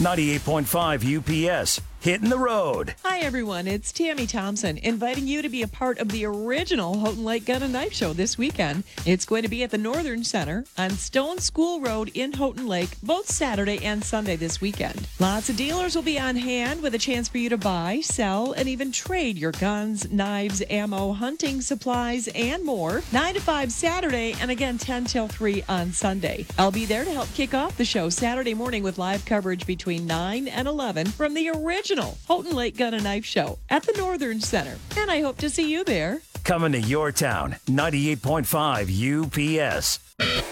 98.5 UPS. Hitting the road. Hi, everyone. It's Tammy Thompson inviting you to be a part of the original Houghton Lake Gun and Knife Show this weekend. It's going to be at the Northern Center on Stone School Road in Houghton Lake, both Saturday and Sunday this weekend. Lots of dealers will be on hand with a chance for you to buy, sell, and even trade your guns, knives, ammo, hunting supplies, and more. 9 to 5 Saturday, and again 10 till 3 on Sunday. I'll be there to help kick off the show Saturday morning with live coverage between 9 and 11 from the original Houghton Lake Gun and Knife Show at the Northern Center. And I hope to see you there. Coming to your town, 98.5 UPS.